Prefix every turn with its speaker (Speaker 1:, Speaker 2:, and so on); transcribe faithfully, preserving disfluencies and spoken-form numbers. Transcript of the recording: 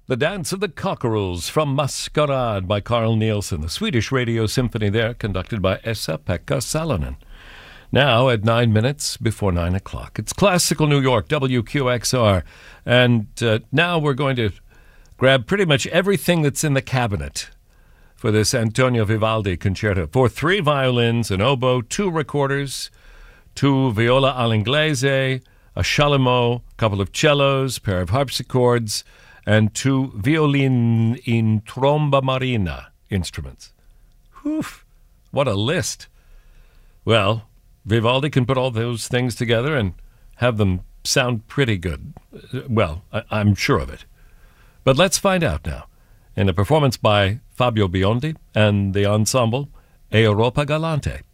Speaker 1: The Dance of the Cockerels from Masquerade by Carl Nielsen, the Swedish radio symphony there, conducted by Esa-Pekka Salonen. Now at nine minutes before nine o'clock. It's Classical New York, W Q X R. And uh, now we're going to grab pretty much everything that's in the cabinet for this Antonio Vivaldi concerto for three violins, an oboe, two recorders, two viola all'inglese, a chalumeau, a couple of cellos, a pair of harpsichords, and two violin in tromba marina instruments. Whew, what a list. Well, Vivaldi can put all those things together and have them sound pretty good. Well, I- I'm sure of it. But let's find out now in a performance by Fabio Biondi and the ensemble Europa Galante.